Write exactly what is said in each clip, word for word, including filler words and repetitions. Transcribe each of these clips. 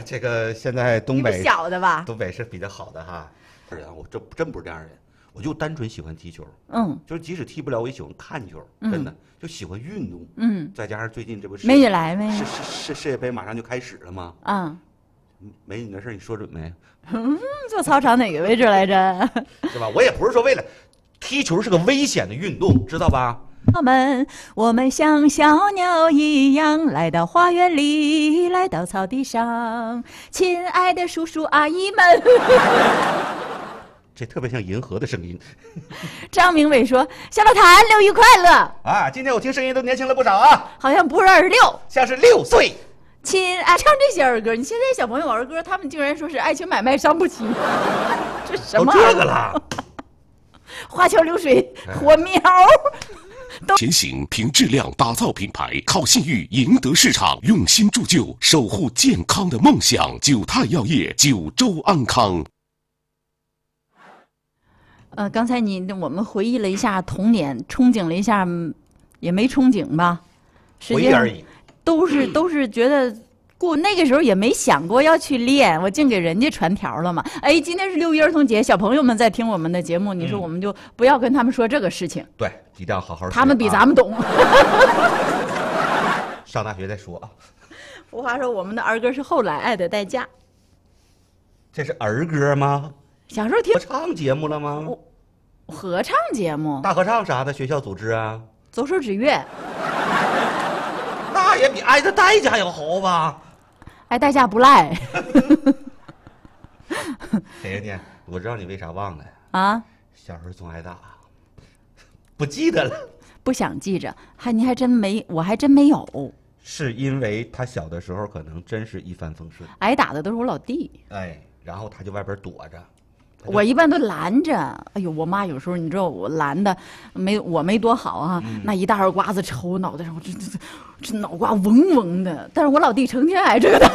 这个现在东北小的吧？ 东北是比较好的哈。人我这真不是这样的人，我就单纯喜欢踢球。 嗯， 就是即使踢不了，我也喜欢看球， 嗯、 真的就喜欢运动。 嗯， 再加上最近这不是美女来没？ 是是是世界杯马上就开始了吗？ 啊、 嗯，美女的事你说准没？ 嗯，坐操场哪个位置来着？ 是吧？我也不是说为了踢球是个危险的运动，知道吧？ 我们我们像小鸟一样来到花园里，来到草地上，亲爱的叔叔阿姨们。 这特别像银河的声音。 张明伟说：“小老谭，六一快乐啊！今天我听声音都年轻了不少啊， 好像不是二十六， 像是六岁。 亲爱，唱这些儿歌，你现在小朋友儿歌，他们竟然说是爱情买卖伤不起，这什么？ 哦、这个啦， 花桥流水火苗。” 前行凭质量打造品牌，靠信誉赢得市场，用心铸就守护健康的梦想。九泰药业，九州安康。 呃，刚才你我们回忆了一下童年，憧憬了一下，也没憧憬吧？ 回忆而已。 都是都是觉得过那个时候也没想过要去练，我净给人家传条了嘛。哎，今天是六一儿童节，小朋友们在听我们的节目，你说我们就不要跟他们说这个事情。 嗯、对，一定要好好。 他们比咱们懂。 上大学再说啊。 福华说我们的儿歌是后来爱的代价。 这是儿歌吗？ 小时候听合唱节目了吗？ 合唱节目， 大合唱啥的，学校组织啊。 走手指月。 那也比爱的代价要好吧？ 爱代价不赖。 姐姐，我知道你为啥忘了啊？ 小时候总挨打，不记得了。 不想记着，还你还真没，我还真没有。 是因为他小的时候可能真是一帆风顺， 挨打的都是我老弟。 哎，然后他就外边躲着。 我一般都拦着，哎呦，我妈有时候你知道我拦的没我没多好啊，嗯、那一大耳刮子抽我脑袋上，我这这这这脑瓜嗡嗡的。但是我老弟成天挨这个。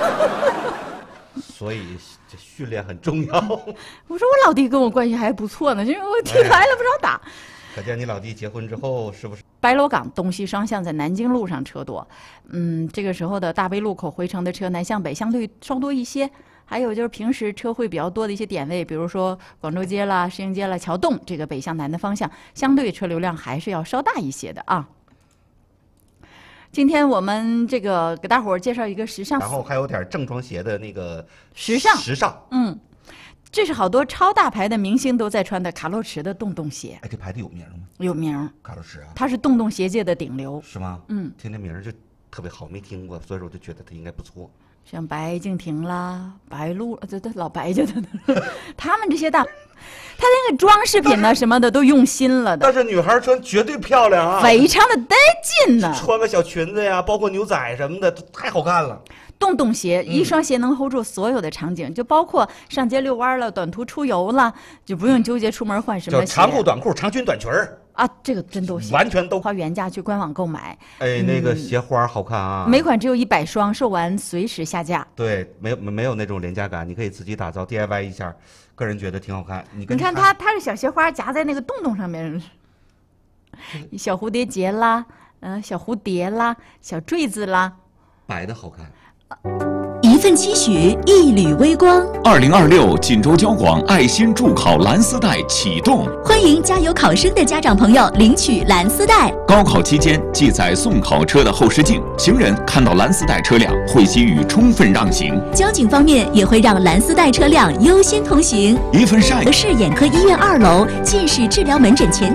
所以这训练很重要。 我说我老弟跟我关系还不错呢，因为我替他挨了不少打。哎、 可见你老弟结婚之后是不是？ 白螺岗东西双向在南京路上车多，嗯，这个时候的大北路口回程的车南向北相对稍多一些。还有就是平时车会比较多的一些点位，比如说广州街啦、石英街啦、桥洞这个北向南的方向，相对车流量还是要稍大一些的啊。今天我们这个给大伙儿介绍一个时尚， 然后还有点正装鞋的那个时尚， 时尚， 嗯，这是好多超大牌的明星都在穿的卡洛驰的洞洞鞋。 哎，这牌子有名吗？ 有名， 卡洛驰啊， 它是洞洞鞋界的顶流， 是吗？ 嗯， 听这名就特别好，没听过，所以说我就觉得它应该不错。 像白敬亭啦、白鹿，这这老白家的，他们这些大，他那个装饰品呢什么的都用心了的。 但是女孩穿绝对漂亮啊， 非常的带劲呢。 穿个小裙子呀，包括牛仔什么的，都太好看了。 洞洞鞋，一双鞋能 hold 住所有的场景，嗯、就包括上街遛弯了、短途出游了，就不用纠结出门换什么鞋。 就长裤、短裤、长裙、短裙儿。 啊，这个真都行， 完全都花原价去官网购买。 哎，那个鞋花好看啊！ 每款只有一百双，售完随时下架。 对，没有没有那种廉价感，你可以自己打造 D I Y 一下，个人觉得挺好看。你你看它，它是小鞋花夹在那个洞洞上面，小蝴蝶结啦，嗯、呃，小蝴蝶啦，小坠子啦， 摆的好看。 一份期许，一缕微光。 二零二六锦州交广爱心助考蓝丝带启动， 欢迎加油考生的家长朋友领取蓝丝带。 高考期间，记载送考车的后视镜，行人看到蓝丝带车辆会给予充分让行。 交警方面也会让蓝丝带车辆优先通行。 一份善市眼科医院二楼近视治疗门诊前。